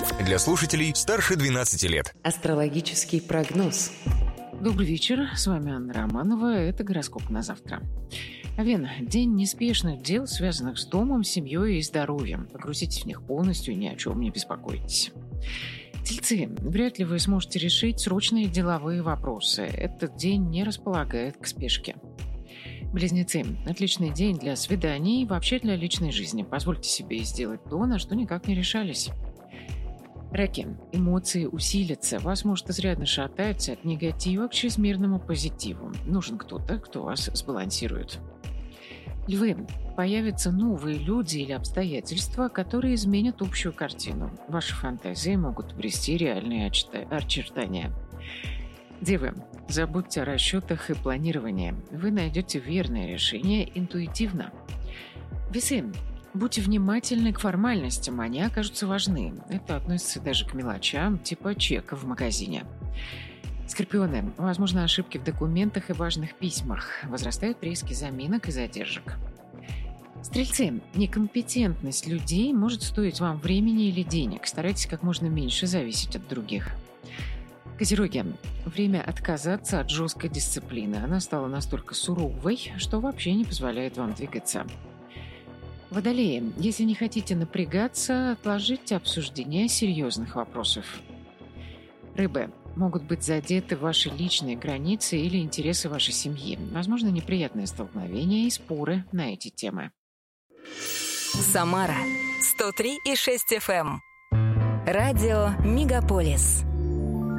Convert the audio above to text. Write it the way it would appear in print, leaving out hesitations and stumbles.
Для слушателей старше 12 лет. Астрологический прогноз. Добрый вечер, с вами Анна Романова, это гороскоп на завтра. Овен, день неспешных дел, связанных с домом, семьей и здоровьем. Погрузитесь в них полностью и ни о чем не беспокойтесь. Тельцы, вряд ли вы сможете решить срочные деловые вопросы. Этот день не располагает к спешке. Близнецы, отличный день для свиданий и вообще для личной жизни. Позвольте себе сделать то, на что никак не решались. Раки, эмоции усилятся, вас может изрядно шатать от негатива к чрезмерному позитиву. Нужен кто-то, кто вас сбалансирует. Львы, появятся новые люди или обстоятельства, которые изменят общую картину. Ваши фантазии могут обрести реальные очертания. Девы, забудьте о расчетах и планировании. Вы найдете верное решение интуитивно. Весы, будьте внимательны к формальностям, они окажутся важны. Это относится даже к мелочам, типа чека в магазине. Скорпионы, возможно, ошибки в документах и важных письмах. Возрастают риски заминок и задержек. Стрельцы, некомпетентность людей может стоить вам времени или денег. Старайтесь как можно меньше зависеть от других. Козероги, время отказаться от жесткой дисциплины. Она стала настолько суровой, что вообще не позволяет вам двигаться. Водолеи, если не хотите напрягаться, отложите обсуждение серьезных вопросов. Рыбы, могут быть задеты ваши личные границы или интересы вашей семьи. Возможно, неприятные столкновения и споры на эти темы. Самара 103,6 FM. Радио Мегаполис.